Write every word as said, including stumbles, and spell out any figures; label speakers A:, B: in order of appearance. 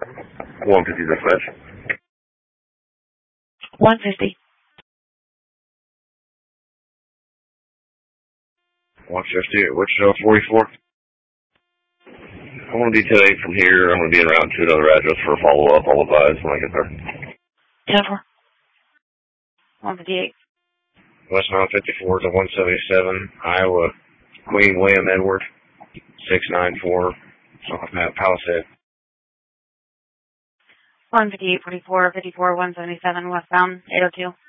A: one fifty dispatch.
B: one fifty.
A: one fifty at Wichita forty-four. I want to detail eight from here. I'm going to be en route to another address for a follow-up. I'll advise when I get there.
B: ten four. one fifty-eight.
A: Westbound fifty-four to one seventy-seven, Iowa, Queen William Edward, six nine four, Palisade.
B: one fifty-eight forty-four, fifty-four, one seventy-seven, westbound, eight oh two.